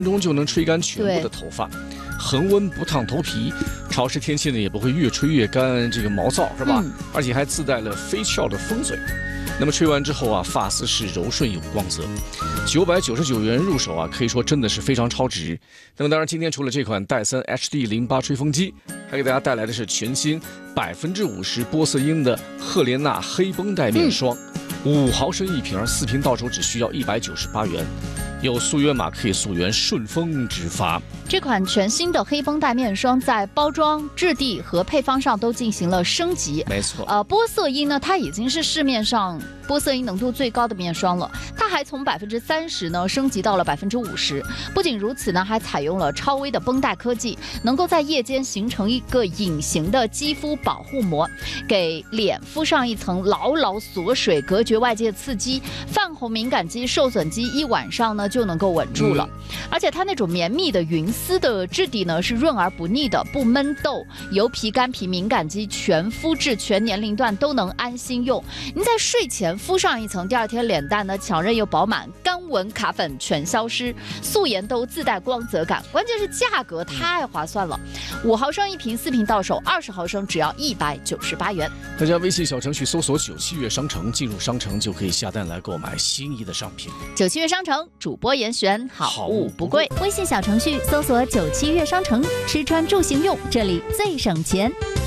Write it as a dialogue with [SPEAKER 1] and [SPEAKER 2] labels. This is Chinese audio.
[SPEAKER 1] 钟就能吹干全部的头发，恒温不烫头皮，潮湿天气呢也不会越吹越干，这个毛躁是吧？而且还自带了飞翘的风嘴。那么吹完之后啊，发丝是柔顺有光泽，999元入手啊，可以说真的是非常超值。那么当然，今天除了这款戴森 HD08吹风机，还给大家带来的是全新50%波色因的赫莲娜黑绷带面霜，5毫升一瓶，4瓶到手只需要198元。有溯源码可以溯源顺丰直发。
[SPEAKER 2] 这款全新的黑绷带面霜在包装、质地和配方上都进行了升级。
[SPEAKER 1] 没错，
[SPEAKER 2] 波色因呢，它已经是市面上波色因浓度最高的面霜了，它还从30%呢升级到了50%。不仅如此呢，还采用了超微的绷带科技，能够在夜间形成一个隐形的肌肤保护膜，给脸敷上一层牢牢锁水，隔绝外界刺激。泛红敏感肌、受损肌一晚上呢就能够稳住了。而且它那种绵密的云丝的质地呢是润而不腻的，不闷痘，油皮、干皮、敏感肌全肤质、全年龄段都能安心用。您在睡前敷上一层，第二天脸蛋呢强韧又饱满，干纹卡粉全消失，素颜都自带光泽感。关键是价格太划算了，5毫升一瓶，4瓶到手，20毫升只要198元。
[SPEAKER 1] 大家微信小程序搜索97月商城，进入商城就可以下单来购买心仪的商品。
[SPEAKER 2] 97月商城主播严选，好物不贵。微信小程序搜索97月商城，吃穿住行用，这里最省钱。